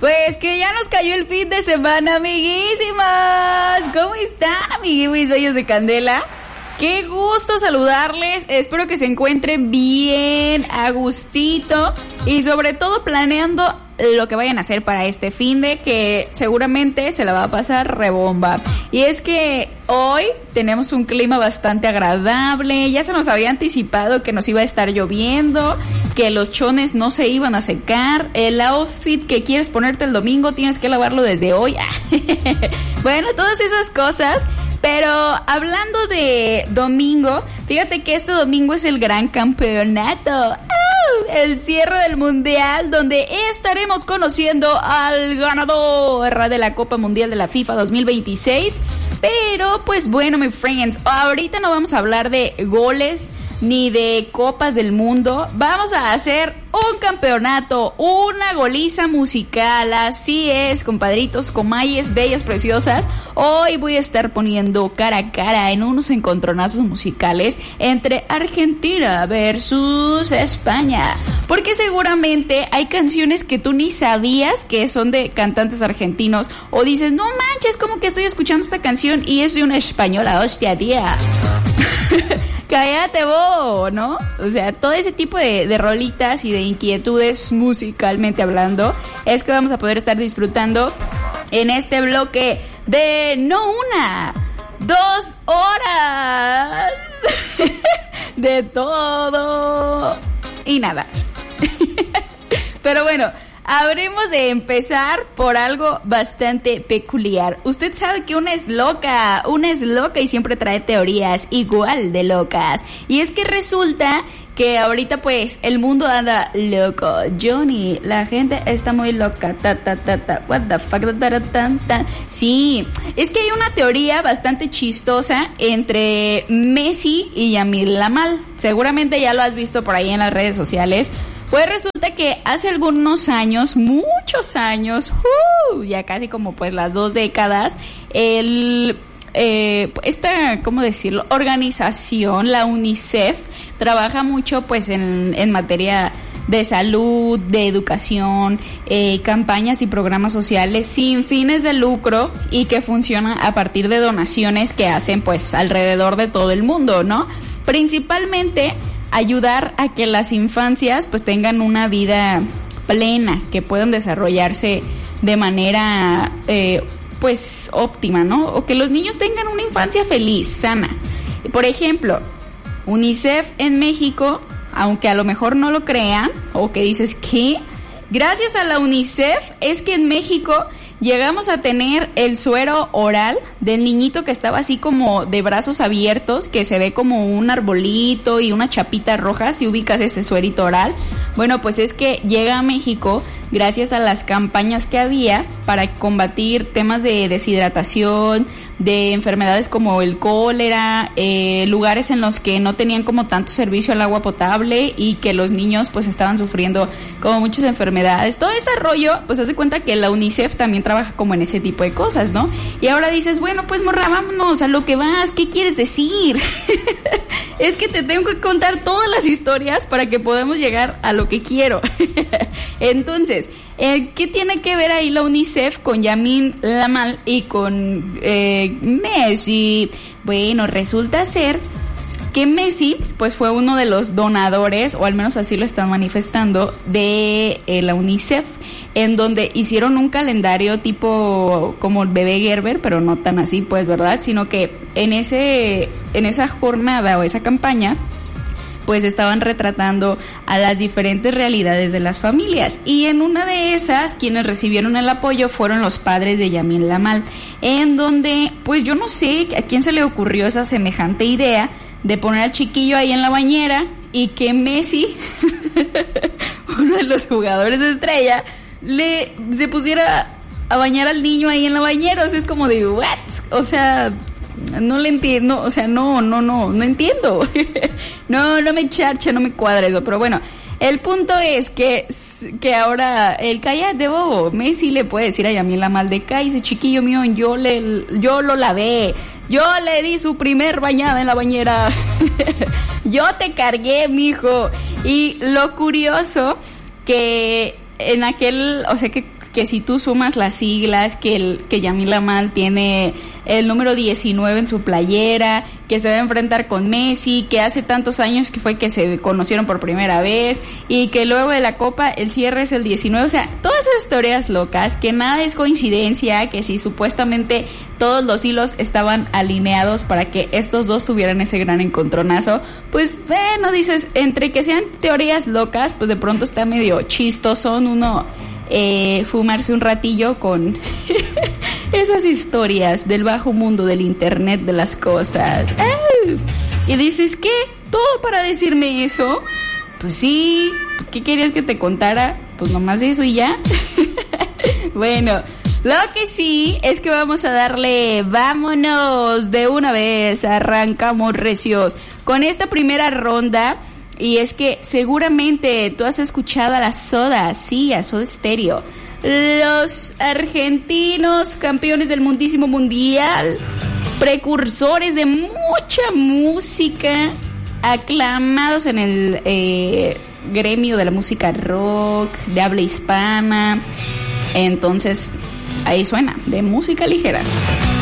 Pues que ya nos cayó el fin de semana, amiguísimas. ¿Cómo están, amiguis bellos de Candela? Qué gusto saludarles. Espero que se encuentren bien, a gustito y sobre todo planeando lo que vayan a hacer para este finde, que seguramente se la va a pasar rebomba. Y es que hoy tenemos un clima bastante agradable. Ya se nos había anticipado que nos iba a estar lloviendo, que los chones no se iban a secar. El outfit que quieres ponerte el domingo tienes que lavarlo desde hoy. Bueno, todas esas cosas. Pero hablando de domingo, fíjate que este domingo es el gran campeonato. El cierre del mundial, donde estaremos conociendo al ganador de la Copa Mundial de la FIFA 2026. Pero pues bueno, my friends, ahorita no vamos a hablar de goles ni de copas del mundo. Vamos a hacer un campeonato, una goliza musical. Así es, compadritos, comayes, bellas, preciosas. Hoy voy a estar poniendo cara a cara en unos encontronazos musicales entre Argentina versus España. Porque seguramente hay canciones que tú ni sabías que son de cantantes argentinos. O dices, no manches, como que estoy escuchando esta canción y es de una española, hostia, tía. Cállate vos, ¿no? O sea, todo ese tipo de rolitas y de inquietudes musicalmente hablando es que vamos a poder estar disfrutando en este bloque de no una, 2 horas de todo y nada. Pero bueno, habremos de empezar por algo bastante peculiar. Usted sabe que una es loca y siempre trae teorías igual de locas. Y es que resulta que ahorita pues el mundo anda loco. Johnny, la gente está muy loca. What the fuck, Sí, es que hay una teoría bastante chistosa entre Messi y Yamil Lamal. Seguramente ya lo has visto por ahí en las redes sociales. Pues resulta que hace algunos años, muchos años, ya casi como pues las 2 décadas, ¿cómo decirlo? Organización, la UNICEF, trabaja mucho pues en materia de salud, de educación, campañas y programas sociales sin fines de lucro y que funcionan a partir de donaciones que hacen pues alrededor de todo el mundo, ¿no? Principalmente ayudar a que las infancias pues tengan una vida plena, que puedan desarrollarse de manera pues óptima, ¿no? O que los niños tengan una infancia feliz, sana. Por ejemplo, UNICEF en México, aunque a lo mejor no lo crean, o que dices, ¿qué? Gracias a la UNICEF es que en México llegamos a tener el suero oral del niñito que estaba así como de brazos abiertos, que se ve como un arbolito y una chapita roja, si ubicas ese suerito oral. Bueno, pues es que llega a México gracias a las campañas que había para combatir temas de deshidratación, de enfermedades como el cólera, lugares en los que no tenían como tanto servicio al agua potable y que los niños pues estaban sufriendo como muchas enfermedades. Todo ese rollo, pues haz de cuenta que la UNICEF también trabaja como en ese tipo de cosas, ¿no? Y ahora dices, bueno, pues morra, vámonos a lo que vas, ¿qué quieres decir? Es que te tengo que contar todas las historias para que podamos llegar a lo que quiero. Entonces, ¿qué tiene que ver ahí la UNICEF con Yamil Lamal y con Messi? Bueno, resulta ser que Messi pues fue uno de los donadores, o al menos así lo están manifestando, de la UNICEF, en donde hicieron un calendario tipo como el bebé Gerber, pero no tan así pues, ¿verdad? Sino que en esa jornada o esa campaña pues estaban retratando a las diferentes realidades de las familias, y en una de esas quienes recibieron el apoyo fueron los padres de Yamil Lamal, en donde pues yo no sé a quién se le ocurrió esa semejante idea de poner al chiquillo ahí en la bañera y que Messi, uno de los jugadores de estrella, se pusiera a bañar al niño ahí en la bañera. O sea, es como de ¿what? O sea, no le entiendo, o sea, no entiendo. no me charcha, no me cuadra eso, pero bueno, el punto es que ahora el cállate bobo, Messi le puede decir a Yamil Lamal de cállese chiquillo mío, yo lo lavé, yo le di su primer bañada en la bañera, yo te cargué mijo. Y lo curioso que en aquel, o sea que si tú sumas las siglas, que Yamil Amal tiene el número 19 en su playera, que se va a enfrentar con Messi, que hace tantos años que fue que se conocieron por primera vez, y que luego de la Copa el cierre es el 19, o sea, todas esas historias locas, que nada es coincidencia, que si supuestamente todos los hilos estaban alineados para que estos dos tuvieran ese gran encontronazo, pues bueno, dices, entre que sean teorías locas, pues de pronto está medio chistosón uno fumarse un ratillo con esas historias del bajo mundo del internet de las cosas. Y dices, ¿qué? ¿Todo para decirme eso? Pues sí, ¿qué querías que te contara? Pues nomás eso y ya. Bueno, lo que sí es que vamos a darle, vámonos de una vez, arrancamos recios con esta primera ronda. Y es que seguramente tú has escuchado a la Soda, sí, a Soda Stereo, los argentinos campeones del mundísimo mundial, precursores de mucha música, aclamados en el gremio de la música rock, de habla hispana. Entonces, ahí suena, de música ligera.